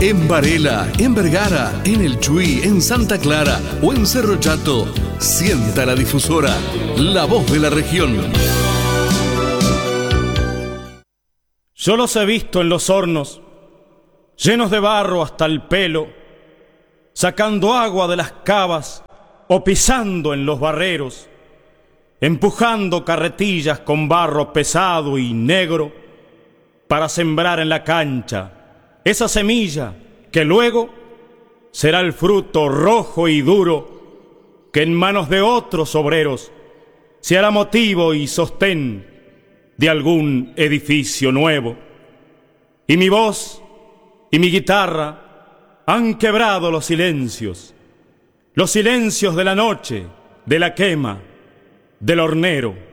En Varela, en Vergara, en El Chuy, en Santa Clara o en Cerro Chato, sienta la difusora, la voz de la región. Yo los he visto en los hornos, llenos de barro hasta el pelo, sacando agua de las cavas o pisando en los barreros, empujando carretillas con barro pesado y negro para sembrar en la cancha esa semilla que luego será el fruto rojo y duro que en manos de otros obreros se hará motivo y sostén de algún edificio nuevo. Y mi voz y mi guitarra han quebrado los silencios de la noche, de la quema, del hornero.